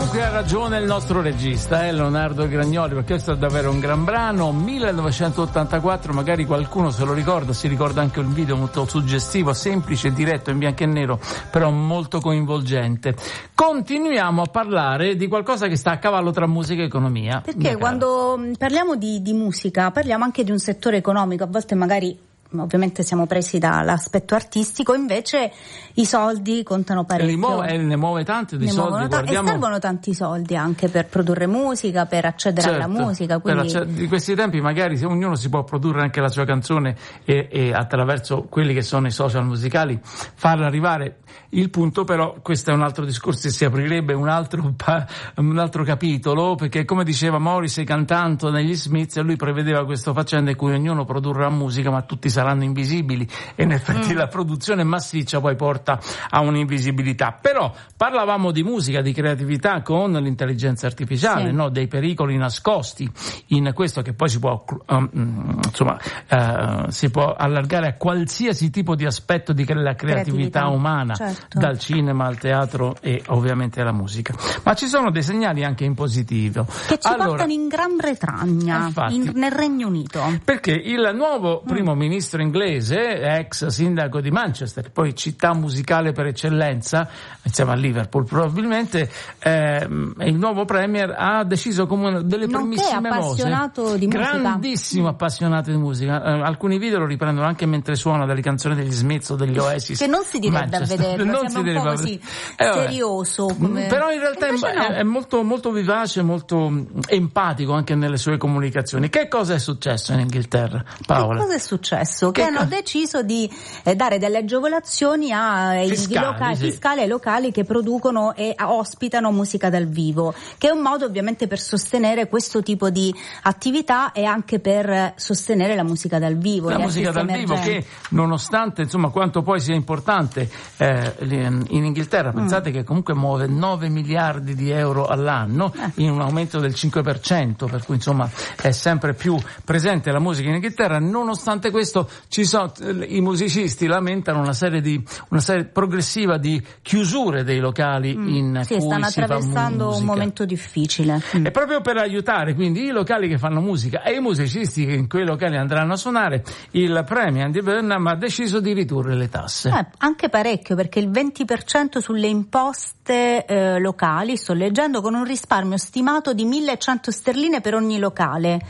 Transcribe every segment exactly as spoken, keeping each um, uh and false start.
qui ha ragione il nostro regista, eh, Leonardo Gragnoli, perché questo è davvero un gran brano. millenovecentottantaquattro, magari qualcuno se lo ricorda, si ricorda anche un video molto suggestivo, semplice, diretto, in bianco e nero, però molto coinvolgente. Continuiamo a parlare di qualcosa che sta a cavallo tra musica e economia. Perché quando parliamo di, di musica parliamo anche di un settore economico, a volte magari ovviamente siamo presi dall'aspetto artistico, invece i soldi contano parecchio. Ne muove, ne muove tanti di ne soldi. Ta- guardiamo... E servono tanti soldi anche per produrre musica, per accedere certo, alla musica. Quindi... per, di questi tempi magari se ognuno si può produrre anche la sua canzone e, e attraverso quelli che sono i social musicali farla arrivare. Il punto però, questo è un altro discorso e si aprirebbe un altro, un altro capitolo, perché come diceva Morrissey cantando negli Smiths, lui prevedeva questa faccenda in cui ognuno produrrà musica ma tutti saranno invisibili, e in effetti mm. la produzione massiccia poi porta a un'invisibilità. Però parlavamo di musica, di creatività con l'intelligenza artificiale, sì. no? Dei pericoli nascosti in questo, che poi si può um, insomma uh, si può allargare a qualsiasi tipo di aspetto di la creatività, creatività. umana, certo. dal cinema al teatro e ovviamente alla musica. Ma ci sono dei segnali anche in positivo che ci allora, portano in Gran Bretagna, infatti, in, nel Regno Unito, perché il nuovo primo mm. ministro inglese, ex sindaco di Manchester, poi città musicale per eccellenza insieme a Liverpool probabilmente, eh, il nuovo premier ha deciso come una delle primissime appassionato cose, di musica, grandissimo mm. appassionato di musica, eh, alcuni video lo riprendono anche mentre suona delle canzoni degli Smiths o degli Oasis, che non si direbbe a vedere, non si direbbe un po' così eh, serioso come... però in realtà è, no. è molto molto vivace, molto empatico anche nelle sue comunicazioni. Che cosa è successo in Inghilterra, Paola? Che cosa è successo? Che, che hanno co- deciso di eh, dare delle agevolazioni ai fiscali, locali, sì. fiscali ai locali che producono e ospitano musica dal vivo, che è un modo ovviamente per sostenere questo tipo di attività e anche per sostenere la musica dal vivo, la musica dal emergenti. vivo, che nonostante insomma quanto poi sia importante eh, in Inghilterra, pensate mm. che comunque muove nove miliardi di euro all'anno, eh. in un aumento del cinque per cento, per cui insomma è sempre più presente la musica in Inghilterra. Nonostante questo ci sono, i musicisti lamentano una serie di una serie progressiva di chiusure dei locali mm. in sì, cui stanno si attraversando fa musica. Un momento difficile. Mm. E proprio per aiutare quindi i locali che fanno musica e i musicisti che in quei locali andranno a suonare, il Premier Andy Burnham ha deciso di ridurre le tasse. Eh, anche parecchio, perché il venti per cento sulle imposte eh, locali, sto leggendo, con un risparmio stimato di millecento sterline per ogni locale.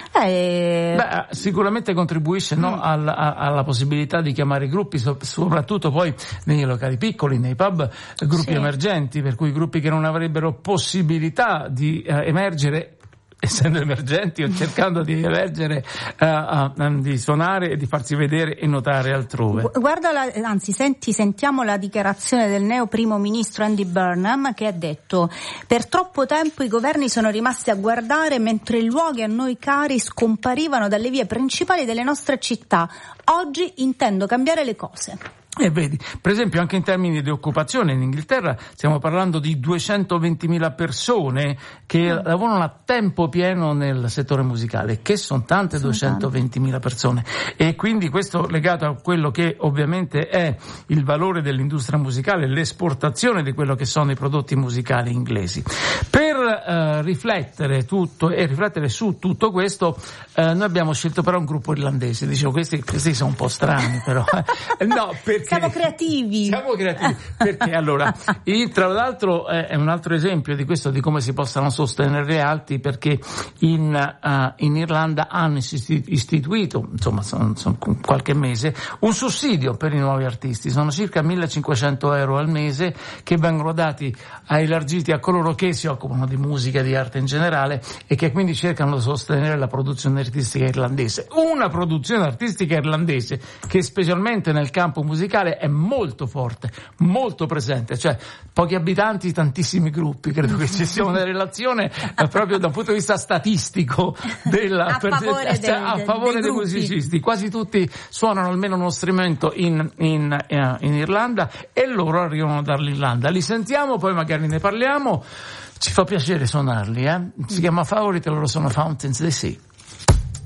Eh... Beh, sicuramente contribuisce no, mm. alla, alla possibilità di chiamare i gruppi, so, soprattutto poi nei locali piccoli, nei pub, gruppi sì. emergenti, per cui gruppi che non avrebbero possibilità di eh, emergere, essendo emergenti o cercando di emergere, uh, uh, di suonare e di farsi vedere e notare altrove. Guarda, la, anzi senti, sentiamo la dichiarazione del neo primo ministro Andy Burnham, che ha detto: per troppo tempo i governi sono rimasti a guardare mentre luoghi a noi cari scomparivano dalle vie principali delle nostre città. Oggi intendo cambiare le cose. E vedi, per esempio anche in termini di occupazione in Inghilterra stiamo parlando di duecentoventimila persone che mm. lavorano a tempo pieno nel settore musicale, che sono tante, sono duecentoventimila persone, e quindi questo legato a quello che ovviamente è il valore dell'industria musicale, l'esportazione di quello che sono i prodotti musicali inglesi. Per eh, riflettere tutto e riflettere su tutto questo eh, noi abbiamo scelto però un gruppo irlandese. Dicevo, questi, questi sono un po' strani però no, perché Siamo creativi. Siamo creativi, perché allora, il, tra l'altro eh, è un altro esempio di questo, di come si possano sostenere alti, perché in, uh, in Irlanda hanno istituito, insomma, sono, sono qualche mese, un sussidio per i nuovi artisti. Sono circa millecinquecento euro al mese che vengono dati, a elargiti a coloro che si occupano di musica e di arte in generale e che quindi cercano di sostenere la produzione artistica irlandese. Una produzione artistica irlandese che specialmente nel campo musicale è molto forte, molto presente, cioè pochi abitanti, tantissimi gruppi. Credo che ci sia una relazione eh, proprio dal punto di vista statistico della, a per, favore, cioè, del, a favore dei, dei musicisti. Quasi tutti suonano almeno uno strumento in, in, uh, in Irlanda e loro arrivano dall'Irlanda. Li sentiamo, poi magari ne parliamo. Ci fa piacere suonarli, eh? Si chiama Favorite, loro sono Fountains D C.